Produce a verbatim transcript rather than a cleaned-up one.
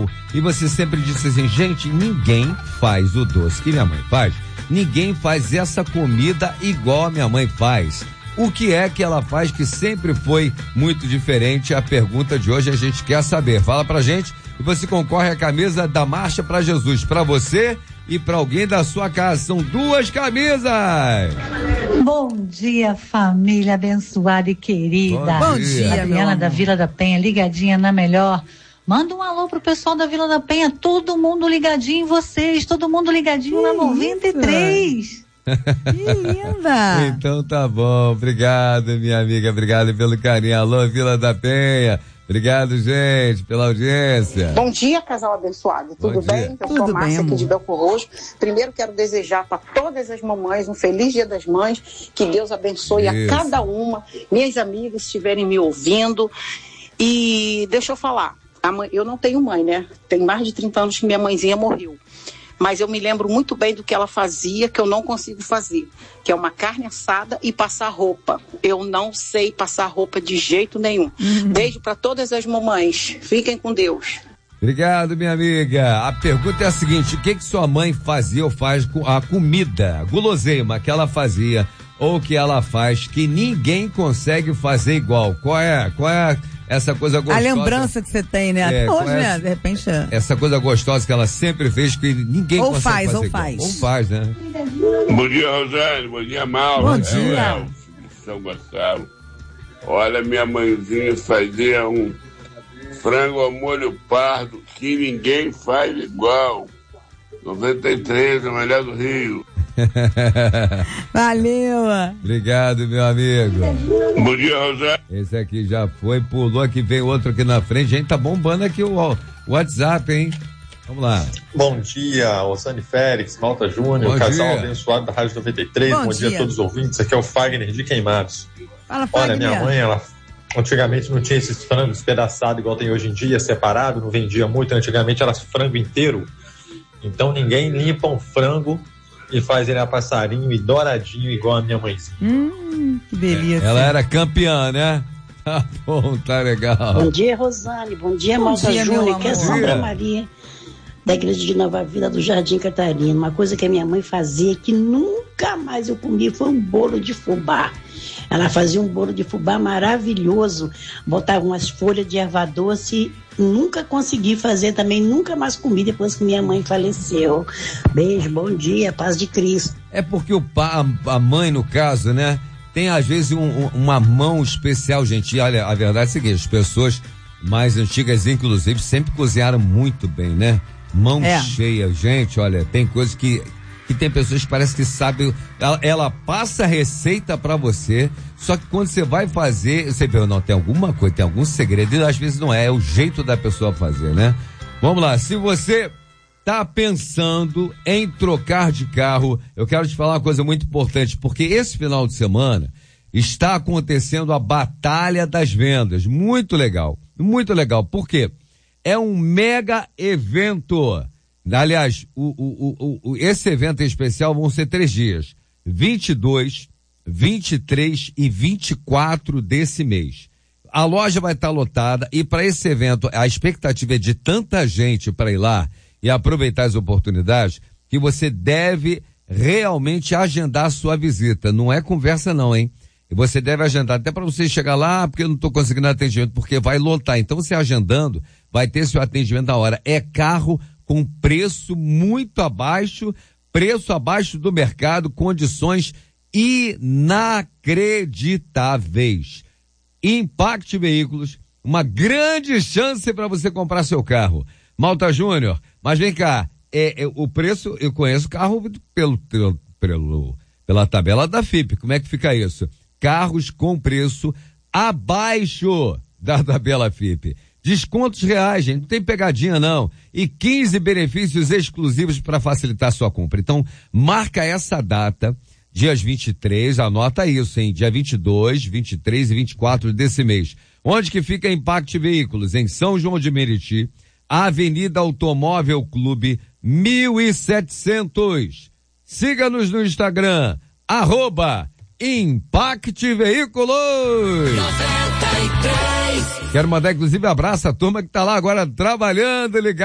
Natal e você sempre disse assim, gente, ninguém faz o doce que minha mãe faz. Ninguém faz essa comida igual a minha mãe faz. O que é que ela faz que sempre foi muito diferente? A pergunta de hoje a gente quer saber. Fala pra gente e você concorre à camisa da Marcha pra Jesus, pra você e pra alguém da sua casa. São duas camisas! Bom dia, família abençoada e querida. Bom dia, Adriana da Vila da Penha, ligadinha na melhor. Manda um alô pro pessoal da Vila da Penha, todo mundo ligadinho em vocês, todo mundo ligadinho que na noventa e três. Que linda! Então tá bom, obrigado minha amiga, obrigado pelo carinho. Alô, Vila da Penha, obrigado gente, pela audiência. Bom dia, casal abençoado, tudo bem? Eu sou a Márcia aqui de Belco Roxo. Primeiro quero desejar para todas as mamães um feliz Dia das Mães, que Deus abençoe Isso. a cada uma, minhas amigas estiverem me ouvindo. E deixa eu falar, a mãe, eu não tenho mãe, né? Tem mais de trinta anos que minha mãezinha morreu. Mas eu me lembro muito bem do que ela fazia, que eu não consigo fazer, que é uma carne assada e passar roupa. Eu não sei passar roupa de jeito nenhum. Uhum. Beijo para todas as mamães. Fiquem com Deus. Obrigado, minha amiga. A pergunta é a seguinte, o que que sua mãe fazia ou faz com a comida, a guloseima que ela fazia ou que ela faz que ninguém consegue fazer igual? Qual é? Qual é essa coisa gostosa? A lembrança que você tem, né? É, Até hoje, essa, né? De repente. É. Essa coisa gostosa que ela sempre fez que ninguém ou consegue faz, fazer ou igual. faz. Ou faz, né? Bom dia, Rosane. Bom dia, Mauro. Bom dia. É o São Gonçalo. Olha, minha mãezinha fazia um frango ao molho pardo que ninguém faz igual. noventa e três, a melhor do Rio. Valeu. Obrigado, meu amigo. Bom dia, Rosane. Esse aqui já foi, pulou aqui, vem outro aqui na frente. A gente tá bombando aqui o, o WhatsApp, hein? Vamos lá. Bom dia, Rosane Félix, Malta Júnior, casal dia. abençoado da Rádio noventa e três. Bom, Bom dia. dia a todos os ouvintes. Aqui é o Fagner de Queimados. Fala, Fagner. Olha, minha mãe, ela antigamente não tinha esses frangos despedaçados igual tem hoje em dia, separado, não vendia muito. Antigamente era frango inteiro. Então ninguém limpa um frango e faz ele a passarinho e douradinho igual a minha mãezinha. Hum, que delícia. Ela era campeã, né? Tá bom, tá legal. Bom dia, Rosane. Bom dia, Malta Júnior. Que é Sandra Maria, da Igreja de Nova Vida do Jardim Catarina. Uma coisa que a minha mãe fazia que nunca mais eu comi foi um bolo de fubá. Ela fazia um bolo de fubá maravilhoso, botava umas folhas de erva doce. Nunca consegui fazer também, nunca mais comi depois que minha mãe faleceu. Beijo, bom dia, paz de Cristo. É porque o pa, a mãe, no caso, né, tem às vezes um, um, uma mão especial, gente. E olha, a verdade é a seguinte, as pessoas mais antigas, inclusive, sempre cozinharam muito bem, né? Mão é. cheia, gente, olha, tem coisas que, que tem pessoas que parece que sabem, ela, ela passa a receita pra você, só que quando você vai fazer, você vê, não, tem alguma coisa, tem algum segredo, e às vezes não é, é o jeito da pessoa fazer, né? Vamos lá, se você tá pensando em trocar de carro, eu quero te falar uma coisa muito importante, porque esse final de semana está acontecendo a Batalha das Vendas, muito legal, muito legal, por quê? É um mega evento. Aliás, o, o, o, o, esse evento em especial vão ser três dias. vinte e dois, vinte e três e vinte e quatro desse mês. A loja vai estar lotada e para esse evento a expectativa é de tanta gente para ir lá e aproveitar as oportunidades que você deve realmente agendar a sua visita. Não é conversa não, hein? E você deve agendar até para você chegar lá, porque eu não estou conseguindo atendimento, porque vai lotar. Então você agendando, vai ter seu atendimento na hora. É carro com preço muito abaixo, preço abaixo do mercado, condições inacreditáveis. Impact Veículos, uma grande chance para você comprar seu carro. Malta Júnior, mas vem cá, é, é, o preço, eu conheço carro pelo, pelo, pelo, pela tabela da F I P, como é que fica isso? Carros com preço abaixo da tabela F I P. Descontos reais, gente, não tem pegadinha não. E quinze benefícios exclusivos para facilitar sua compra. Então, marca essa data, dias vinte e três, anota isso, hein? Dia vinte e dois, vinte e três e vinte e quatro desse mês. Onde que fica Impact Veículos? Em São João de Meriti, Avenida Automóvel Clube, mil e setecentos. Siga-nos no Instagram, arroba Impact Veículos. noventa e três. Quero mandar, inclusive, abraço à turma que tá lá agora trabalhando, ligado.